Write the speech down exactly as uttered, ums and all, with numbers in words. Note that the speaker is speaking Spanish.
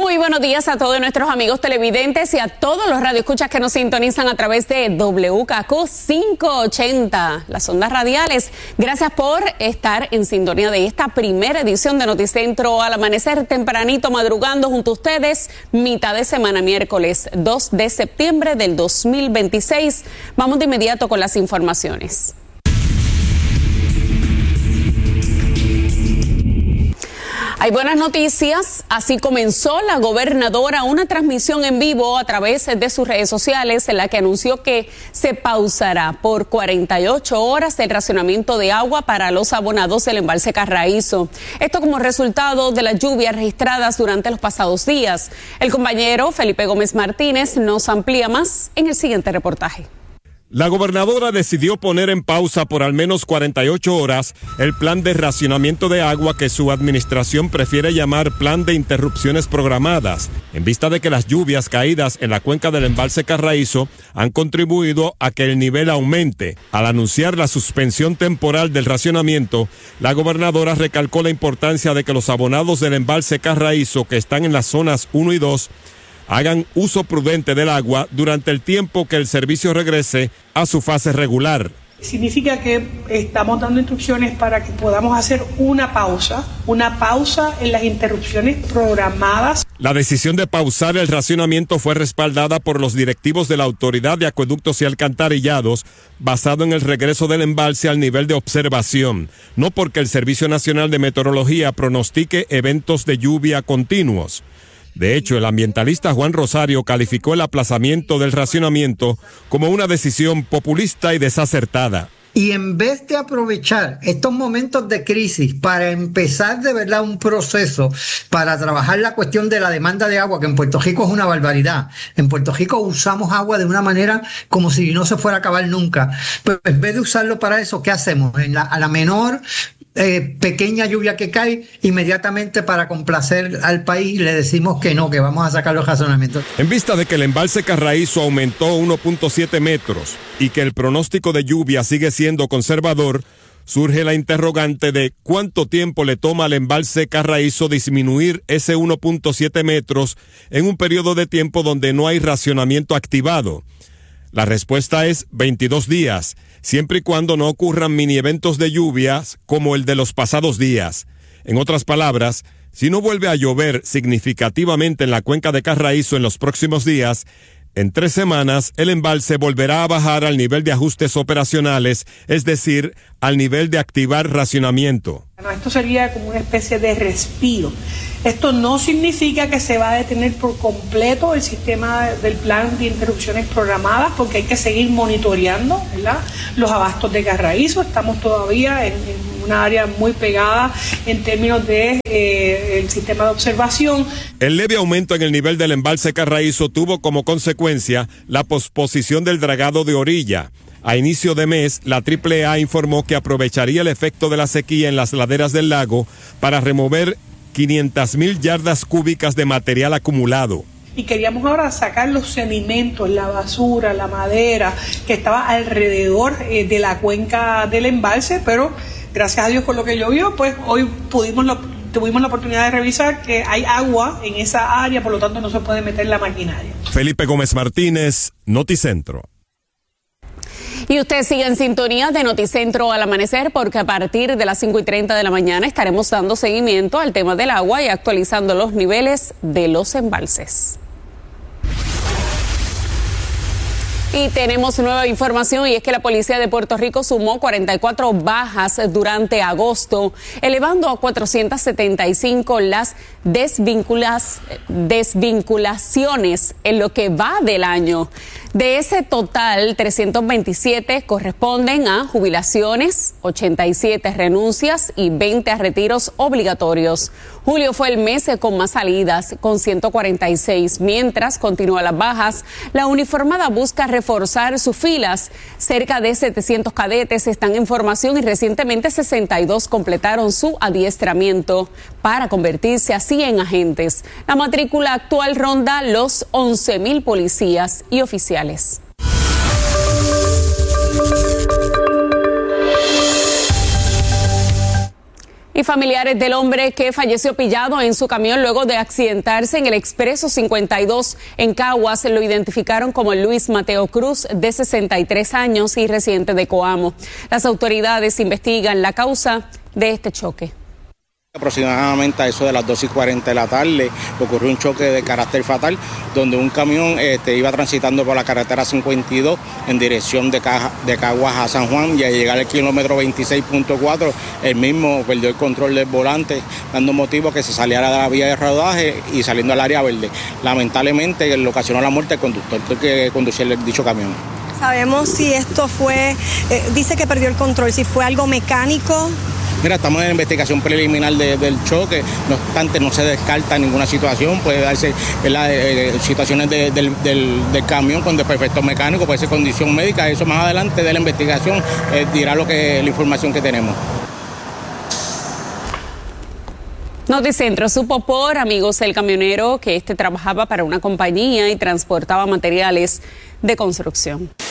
Muy buenos días a todos nuestros amigos televidentes y a todos los radioescuchas que nos sintonizan a través de W K Q quinientos ochenta, las ondas radiales. Gracias por estar en sintonía de esta primera edición de Noticentro al amanecer, tempranito, madrugando junto a ustedes, mitad de semana, miércoles dos de septiembre del dos mil veintiséis. Vamos de inmediato con las informaciones. Hay buenas noticias, así comenzó la gobernadora una transmisión en vivo a través de sus redes sociales en la que anunció que se pausará por cuarenta y ocho horas el racionamiento de agua para los abonados del embalse Carraízo. Esto como resultado de las lluvias registradas durante los pasados días. El compañero Felipe Gómez Martínez nos amplía más en el siguiente reportaje. La gobernadora decidió poner en pausa por al menos cuarenta y ocho horas el plan de racionamiento de agua que su administración prefiere llamar plan de interrupciones programadas, en vista de que las lluvias caídas en la cuenca del embalse Carraízo han contribuido a que el nivel aumente. Al anunciar la suspensión temporal del racionamiento, la gobernadora recalcó la importancia de que los abonados del embalse Carraízo que están en las zonas uno y dos hagan uso prudente del agua durante el tiempo que el servicio regrese a su fase regular. Significa que estamos dando instrucciones para que podamos hacer una pausa, una pausa en las interrupciones programadas. La decisión de pausar el racionamiento fue respaldada por los directivos de la Autoridad de Acueductos y Alcantarillados, basado en el regreso del embalse al nivel de observación, no porque el Servicio Nacional de Meteorología pronostique eventos de lluvia continuos. De hecho, el ambientalista Juan Rosario calificó el aplazamiento del racionamiento como una decisión populista y desacertada. Y en vez de aprovechar estos momentos de crisis para empezar de verdad un proceso para trabajar la cuestión de la demanda de agua, que en Puerto Rico es una barbaridad. En Puerto Rico usamos agua de una manera como si no se fuera a acabar nunca. Pues en vez de usarlo para eso, ¿qué hacemos? En la, a la menor Eh, pequeña lluvia que cae, inmediatamente para complacer al país le decimos que no, que vamos a sacar los razonamientos. En vista de que el embalse Carraízo aumentó uno punto siete metros y que el pronóstico de lluvia sigue siendo conservador, surge la interrogante de cuánto tiempo le toma al embalse Carraízo disminuir ese uno punto siete metros en un periodo de tiempo donde no hay racionamiento activado. La respuesta es veintidós días, siempre y cuando no ocurran mini eventos de lluvias como el de los pasados días. En otras palabras, si no vuelve a llover significativamente en la cuenca de Carraízo en los próximos días, en tres semanas el embalse volverá a bajar al nivel de ajustes operacionales, es decir, al nivel de activar racionamiento. Bueno, esto sería como una especie de respiro. Esto no significa que se va a detener por completo el sistema del plan de interrupciones programadas, porque hay que seguir monitoreando, ¿verdad?, los abastos de Carraízo. Estamos todavía en, en una área muy pegada en términos de eh, el sistema de observación. El leve aumento en el nivel del embalse Carraízo tuvo como consecuencia la posposición del dragado de orilla. A inicio de mes, la triple A informó que aprovecharía el efecto de la sequía en las laderas del lago para remover quinientas mil yardas cúbicas de material acumulado. Y queríamos ahora sacar los sedimentos, la basura, la madera que estaba alrededor eh, de la cuenca del embalse, pero gracias a Dios por lo que llovió, pues hoy pudimos lo, tuvimos la oportunidad de revisar que hay agua en esa área, por lo tanto no se puede meter la maquinaria. Felipe Gómez Martínez, Noticentro. Y usted sigue en sintonía de Noticentro al amanecer, porque a partir de las cinco y treinta de la mañana estaremos dando seguimiento al tema del agua y actualizando los niveles de los embalses. Y tenemos nueva información, y es que la policía de Puerto Rico sumó cuarenta y cuatro bajas durante agosto, elevando a cuatrocientas setenta y cinco las desvinculas, desvinculaciones en lo que va del año. De ese total, trescientos veintisiete corresponden a jubilaciones, ochenta y siete renuncias y veinte a retiros obligatorios. Julio fue el mes con más salidas, con ciento cuarenta y seis, mientras continúan las bajas. La uniformada busca reforzar sus filas. Cerca de setecientos cadetes están en formación y recientemente sesenta y dos completaron su adiestramiento para convertirse así en agentes. La matrícula actual ronda los once mil policías y oficiales. Y familiares del hombre que falleció pillado en su camión luego de accidentarse en el Expreso cincuenta y dos en Caguas lo identificaron como Luis Mateo Cruz, de sesenta y tres años y residente de Coamo. Las autoridades investigan la causa de este choque. Aproximadamente a eso de las dos y cuarenta de la tarde ocurrió un choque de carácter fatal donde un camión este, iba transitando por la carretera cincuenta y dos en dirección de, Caja, de Caguas a San Juan, y al llegar al kilómetro veintiséis punto cuatro el mismo perdió el control del volante, dando motivo a que se saliera de la vía de rodaje y saliendo al área verde. Lamentablemente le ocasionó la muerte al conductor que conducía el dicho camión. ¿Sabemos si esto fue, eh, dice que perdió el control, si fue algo mecánico? Mira, estamos en la investigación preliminar de, del choque, no obstante no se descarta ninguna situación, puede darse eh, situaciones de, del, del, del camión con desperfectos mecánicos, puede ser condición médica, eso más adelante de la investigación eh, dirá lo que la información que tenemos. Noticentro supo por amigos del camionero que este trabajaba para una compañía y transportaba materiales de construcción.